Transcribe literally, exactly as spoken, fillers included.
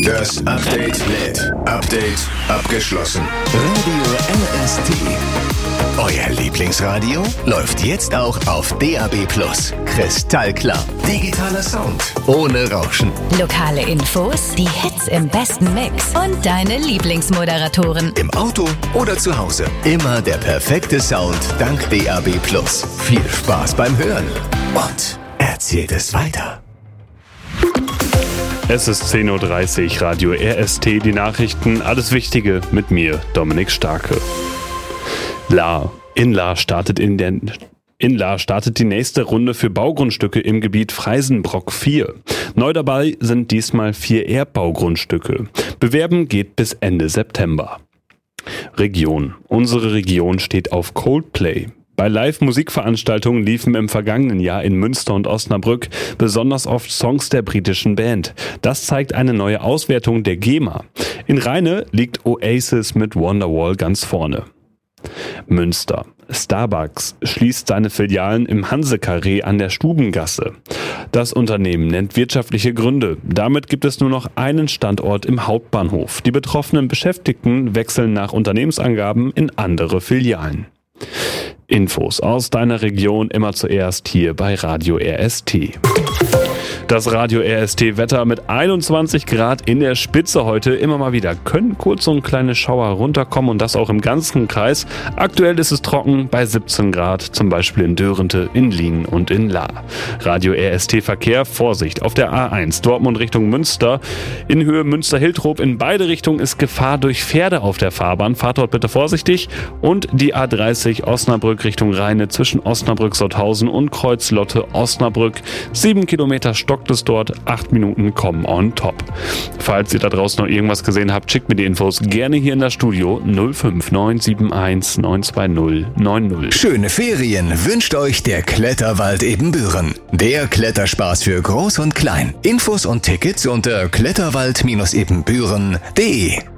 Das Update lädt. Update abgeschlossen. Radio L S T. Euer Lieblingsradio läuft jetzt auch auf D A B plus. Kristallklar. Digitaler Sound. Ohne Rauschen. Lokale Infos, die Hits im besten Mix und deine Lieblingsmoderatoren. Im Auto oder zu Hause. Immer der perfekte Sound dank D A B plus. Viel Spaß beim Hören. Und erzählt es weiter. Es ist zehn Uhr dreißig, Radio R S T, die Nachrichten, alles Wichtige mit mir, Dominik Starke. La. In La startet in der... In La startet die nächste Runde für Baugrundstücke im Gebiet Freisenbrock vier. Neu dabei sind diesmal vier Erdbaugrundstücke. Bewerben geht bis Ende September. Region. Unsere Region steht auf Coldplay. Bei Live-Musikveranstaltungen liefen im vergangenen Jahr in Münster und Osnabrück besonders oft Songs der britischen Band. Das zeigt eine neue Auswertung der GEMA. In Rheine liegt Oasis mit Wonderwall ganz vorne. Münster. Starbucks schließt seine Filialen im Hanse-Carré an der Stubengasse. Das Unternehmen nennt wirtschaftliche Gründe. Damit gibt es nur noch einen Standort im Hauptbahnhof. Die betroffenen Beschäftigten wechseln nach Unternehmensangaben in andere Filialen. Infos aus deiner Region immer zuerst hier bei Radio R S T. Das Radio R S T-Wetter mit einundzwanzig Grad in der Spitze heute. Immer mal wieder können kurz so ein kleine Schauer runterkommen und das auch im ganzen Kreis. Aktuell ist es trocken bei siebzehn Grad, zum Beispiel in Dörente, in Lien und in La. Radio R S T-Verkehr, Vorsicht, auf der A eins Dortmund Richtung Münster. In Höhe Münster-Hiltrop in beide Richtungen ist Gefahr durch Pferde auf der Fahrbahn. Fahrt dort bitte vorsichtig. Und die A dreißig Osnabrück Richtung Rheine zwischen Osnabrück-Sotthausen und Kreuzlotte-Osnabrück. Sieben Kilometer Stock es dort, acht Minuten kommen on top. Falls ihr da draußen noch irgendwas gesehen habt, schickt mir die Infos gerne hier in das Studio null fünf neun sieben eins neun zwei null neun null. Schöne Ferien wünscht euch der Kletterwald Ebenbüren. Der Kletterspaß für Groß und Klein. Infos und Tickets unter kletterwald Bindestrich ebenbüren punkt de.